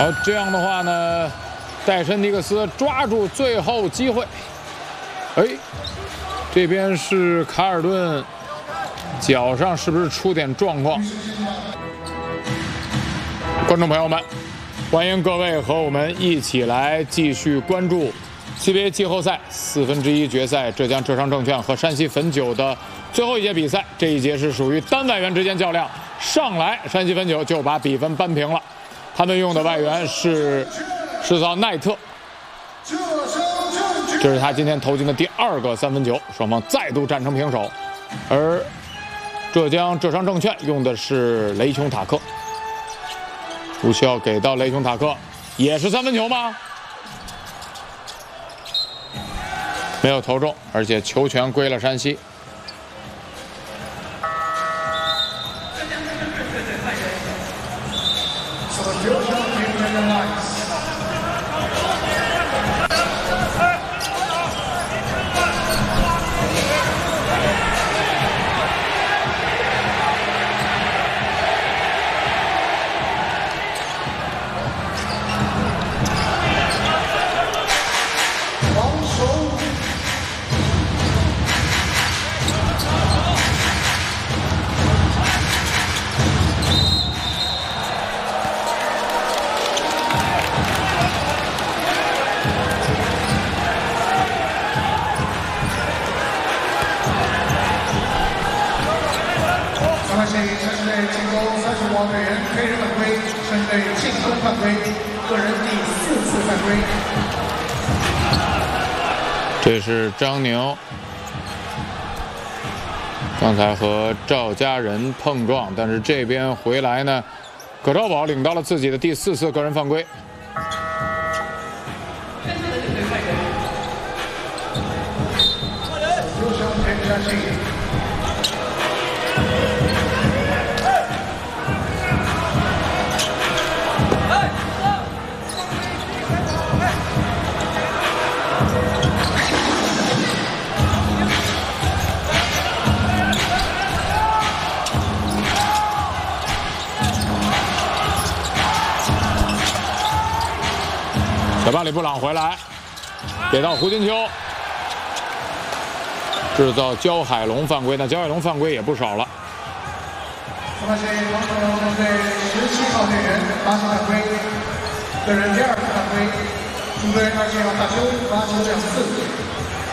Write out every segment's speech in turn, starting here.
好，这样的话呢，戴申尼克斯抓住最后机会。哎，这边是卡尔顿，脚上是不是出点状况？观众朋友们，欢迎各位和我们一起来继续关注 CBA 季后赛1/4决赛，浙江浙商证券和山西汾酒的最后一节比赛。这一节是属于单外援之间较量，上来山西汾酒就把比分扳平了。他们用的外援是制造奈特，这是他今天投进的第2个3分球，双方再度战成平手。而浙江浙商证券用的是雷琼塔克，不需要给到雷琼塔克，也是3分球吗？没有投中，而且球权归了山西。这是张宁，刚才和赵家人碰撞，但是这边回来呢，葛兆宝领到了自己的第4次个人犯规。小巴里布朗回来，给到胡金秋，制造焦海龙犯规，那焦海龙犯规也不少了。 发现王可龙针对17号队员发起犯规，个人第2次犯规，主队2届王大修发球2次。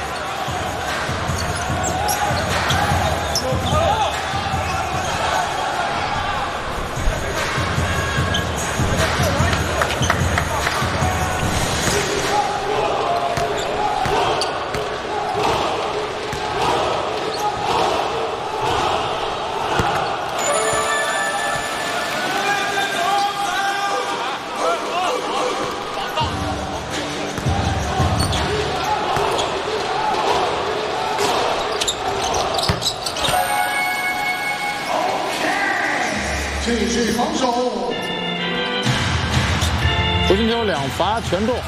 继续防守， 胡金秋2罚全中。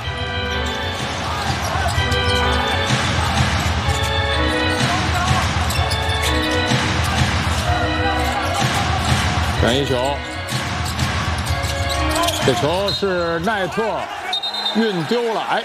转移球，这球是奈特运丢了，哎，